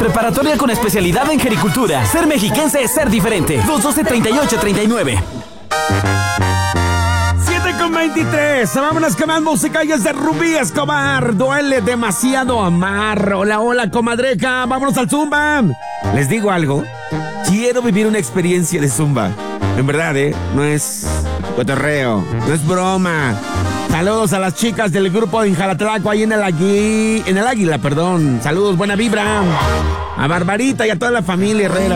Preparatoria con especialidad en gericultura. Ser mexiquense es ser diferente. 212-3839. 7:23. Vámonos con más música. Y es de Rubí Escobar. Duele demasiado amar. Hola, hola, comadreja. Vámonos al Zumba. Les digo algo. Quiero vivir una experiencia de Zumba. En verdad, no es cotorreo, no es broma. Saludos a las chicas del grupo de Injalatlaco ahí en el Águila, perdón. Saludos, buena vibra. A Barbarita y a toda la familia Herrera.